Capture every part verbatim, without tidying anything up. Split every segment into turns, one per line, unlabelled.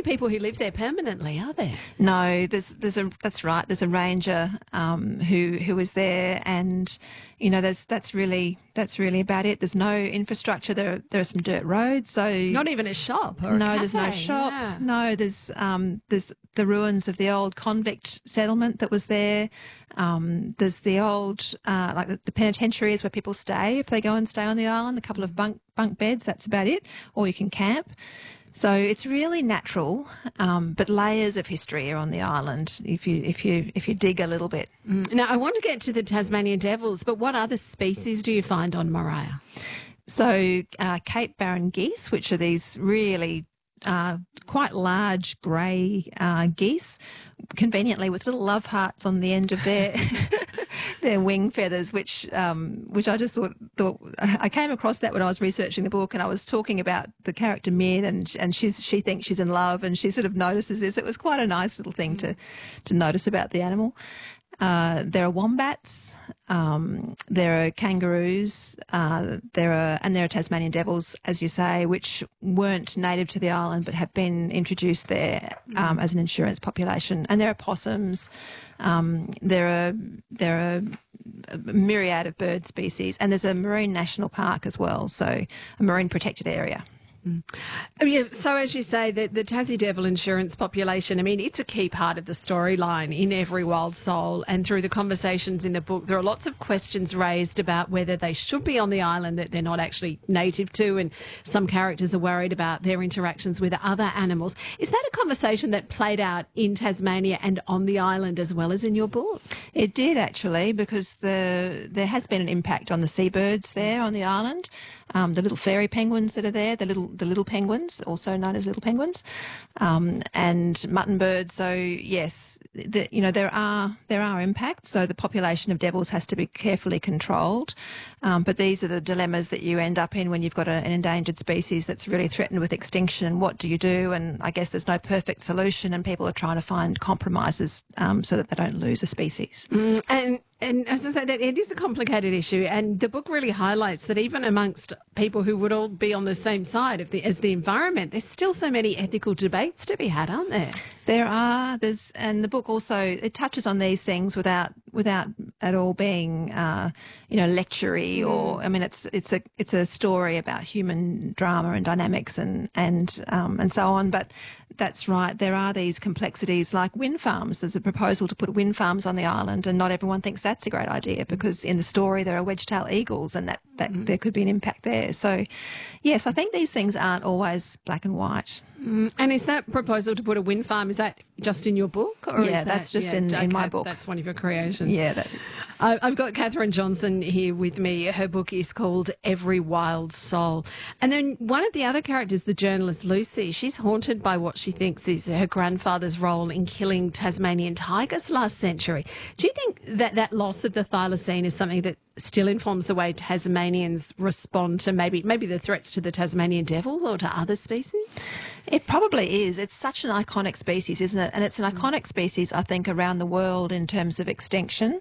people who live there permanently, are there?
No, there's there's a that's right. There's a ranger um, who who is there, and you know, there's that's really that's really about it. There's no infrastructure. There there are some dirt roads, so
Not even a shop or a
no, there's no
cafe,
shop.
yeah.
No, there's um, there's the ruins of the old convict settlement that was there. Um, there's the old uh, like the, the penitentiaries where people stay if they go and stay on the island. A couple of bunk bunk beds. That's about it. Or you can camp. So it's really natural, um, but layers of history are on the island if you if you if you dig a little bit.
Mm. Now, I want to get to the Tasmanian devils, but what other species do you find on Morea?
So uh, Cape Barren geese, which are these really uh, quite large grey uh, geese, conveniently with little love hearts on the end of their their wing feathers, which um, which I just thought thought I came across that when I was researching the book, and I was talking about the character Min, and and she's she thinks she's in love, and she sort of notices this. It was quite a nice little thing to to notice about the animal. Uh, there are wombats, um, there are kangaroos, uh, there are and there are Tasmanian devils, as you say, which weren't native to the island but have been introduced there um, as an insurance population. And there are possums. Um, there are there are a myriad of bird species, and there's a marine national park as well, so a marine protected area.
Mm. Oh, yeah, so as you say, the, the Tassie Devil insurance population, I mean, it's a key part of the storyline in Every Wild Soul, and through the conversations in the book, there are lots of questions raised about whether they should be on the island that they're not actually native to, and some characters are worried about their interactions with other animals. Is that a conversation that played out in Tasmania and on the island as well as in your book?
It did, actually, because the there has been an impact on the seabirds there on the island. Um, the little fairy penguins that are there, the little the little penguins, also known as little penguins, um, and mutton birds. So yes, the, you know there are there are impacts. So the population of devils has to be carefully controlled. Um, but these are the dilemmas that you end up in when you've got a, an endangered species that's really threatened with extinction. What do you do? And I guess there's no perfect solution, and people are trying to find compromises um, so that they don't lose a species.
Mm, and And as I said, that it is a complicated issue, and the book really highlights that even amongst people who would all be on the same side of the, as the environment, there's still so many ethical debates to be had, aren't there?
There are. There's, and the book also it touches on these things without without at all being, uh, you know, lectury mm. or. I mean, it's it's a it's a story about human drama and dynamics and and um, and so on, but. That's right. There are these complexities like wind farms. There's a proposal to put wind farms on the island, and not everyone thinks that's a great idea because in the story there are wedge-tailed eagles, and that, that mm. there could be an impact there. So, yes, I think these things aren't always black and white.
Mm. And is that proposal to put a wind farm, is that just in your book? Or
yeah,
is
that's
that,
just
yeah,
in,
okay,
in my book.
That's one of your creations.
Yeah, that is.
I, I've got Catherine Johnson here with me. Her book is called Every Wild Soul. And then one of the other characters, the journalist Lucy, she's haunted by what she thinks is her grandfather's role in killing Tasmanian tigers last century. Do you think that that loss of the thylacine is something that still informs the way Tasmanians respond to maybe maybe the threats to the Tasmanian devil or to other species?
It probably is. It's such an iconic species, isn't it? And it's an iconic species, I think, around the world in terms of extinction.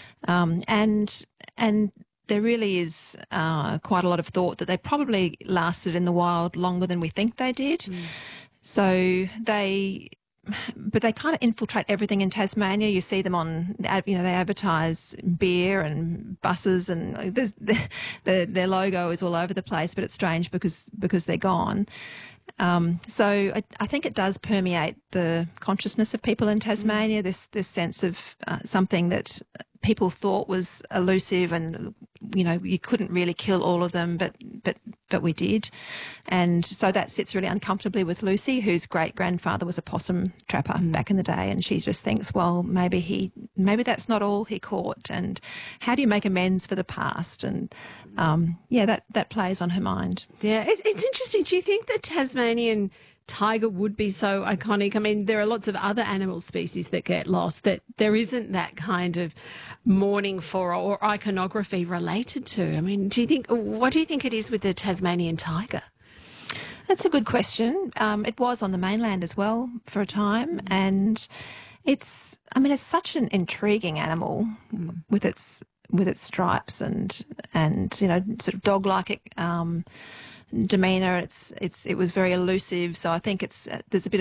Um, and and there really is uh, quite a lot of thought that they probably lasted in the wild longer than we think they did. Mm. So they... But they kind of infiltrate everything in Tasmania. You see them on, you know, they advertise beer and buses, and there's, the, the, their logo is all over the place. But it's strange because because they're gone. Um, so I, I think it does permeate the consciousness of people in Tasmania. This this sense of uh, something that people thought was elusive, and you know you couldn't really kill all of them, but but but we did, and so that sits really uncomfortably with Lucy, whose great grandfather was a possum trapper mm. back in the day, and she just thinks, well, maybe he maybe that's not all he caught, and how do you make amends for the past? And um, yeah, that that plays on her mind.
Yeah, it's, it's interesting. Do you think the Tasmanian tiger would be so iconic? I mean, there are lots of other animal species that get lost that there isn't that kind of mourning for or iconography related to. I mean, do you think, what do you think it is with the Tasmanian tiger?
That's a good question. Um, it was on the mainland as well for a time, and it's, I mean, it's such an intriguing animal mm. with its with its stripes and and you know sort of dog-like um, demeanour. It's it's it was very elusive. So I think it's there's a bit of